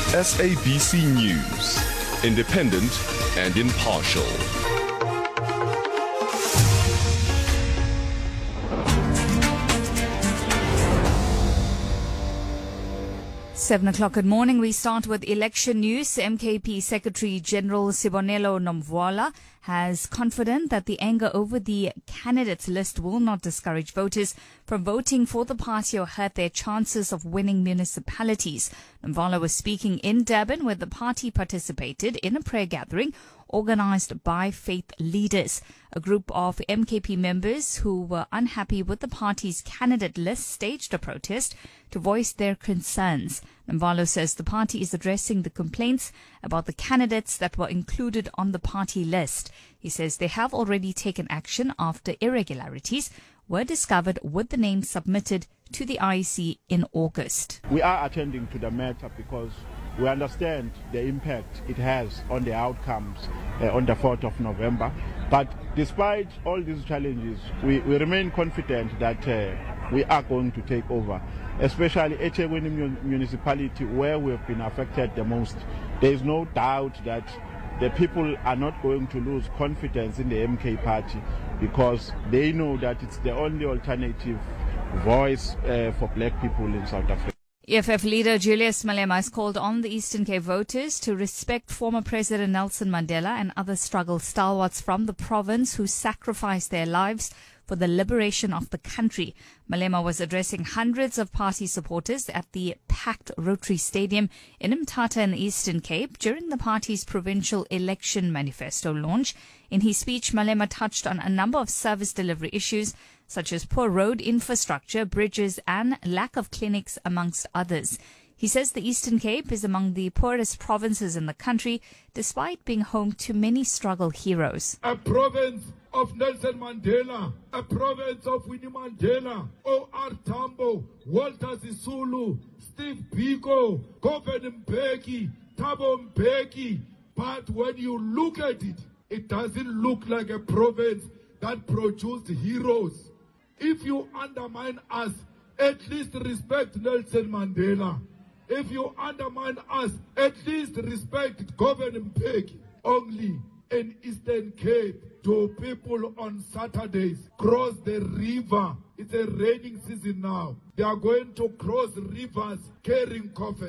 SABC News, independent and impartial. Seven o'clock. Good morning. We start with election news. MKP Secretary General Sibonelo Nomvula has confident that the anger over the candidates list will not discourage voters from voting for the party or hurt their chances of winning municipalities. Nomvula was speaking in Durban, where the party participated in a prayer gathering organized by faith leaders. A group of MKP members who were unhappy with the party's candidate list staged a protest to voice their concerns. Nomvula says the party is addressing the complaints about the candidates that were included on the party list. He says they have already taken action after irregularities were discovered with the names submitted to the IEC in August. We are attending to the matter because we understand the impact it has on the outcomes on the 4th of November. But despite all these challenges, we remain confident that we are going to take over, especially eThekwini municipality, where we have been affected the most. There is no doubt that the people are not going to lose confidence in the MK party because they know that it's the only alternative voice for black people in South Africa. EFF leader Julius Malema has called on the Eastern Cape voters to respect former President Nelson Mandela and other struggle stalwarts from the province who sacrificed their lives for the liberation of the country. Malema was addressing hundreds of party supporters at the packed Rotary Stadium in Mthatha in the Eastern Cape during the party's provincial election manifesto launch. In his speech, Malema touched on a number of service delivery issues such as poor road infrastructure, bridges and lack of clinics, amongst others. He says the Eastern Cape is among the poorest provinces in the country, despite being home to many struggle heroes. A province of Nelson Mandela, a province of Winnie Mandela, O.R. Tambo, Walter Sisulu, Steve Biko, Govan Mbeki, Thabo Mbeki. But when you look at it, it doesn't look like a province that produced heroes. If you undermine us, at least respect Nelson Mandela. If you undermine us, at least respect Govan Mbeki. Only in Eastern Cape do people on Saturdays cross the river. It's a raining season now. They are going to cross rivers carrying coffins.